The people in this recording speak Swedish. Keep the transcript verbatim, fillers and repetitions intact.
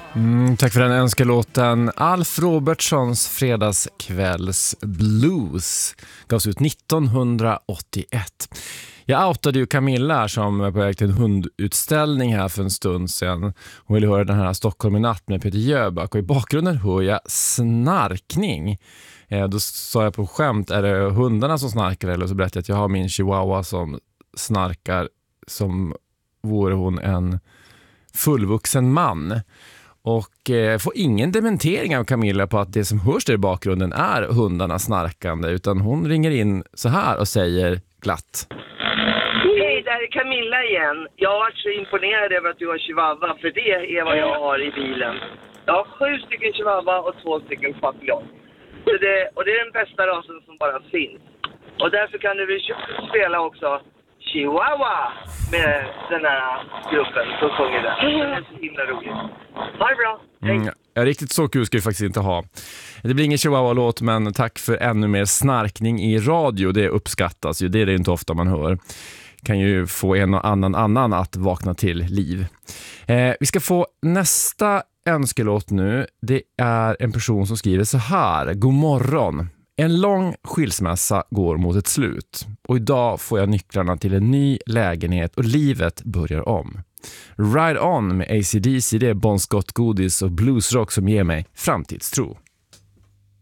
Mm, tack för den önskelåten. Alf Robertsons Fredagskvälls Blues gavs ut nittonhundraåttioett. Jag outade ju Camilla som var på väg till en hundutställning här för en stund sedan. Hon ville höra den här Stockholm i natt med Peter Jöback, och i bakgrunden hör jag snarkning. Eh, då sa jag på skämt, är det hundarna som snarkar, eller så berättade jag att jag har min chihuahua som snarkar som vore hon en fullvuxen man. Och eh, får ingen dementering av Camilla på att det som hörs där i bakgrunden är hundarna snarkande, utan hon ringer in så här och säger glatt: Hej, det här är Camilla igen. Jag har varit så imponerad över att du har chihuahua, för det är vad jag har i bilen. Jag har sju stycken chihuahua och två stycken papillon. Så det, och det är den bästa rasen som bara finns. Och därför kan du väl spela också Chihuahua med den här gruppen som sjunger där. Det är så himla roligt. Ha det bra. Hej. Mm, ja, riktigt så kul ska vi faktiskt inte ha. Det blir ingen Chihuahua-låt, men tack för ännu mer snarkning i radio. Det uppskattas ju, det är det inte ofta man hör. Kan ju få en och annan annan att vakna till liv. Eh, vi ska få nästa önskelåt nu. Det är en person som skriver så här: God morgon. En lång skilsmässa går mot ett slut, och idag får jag nycklarna till en ny lägenhet och livet börjar om. Ride On med A C D C, det är Bon Scott godis och bluesrock som ger mig framtidstro.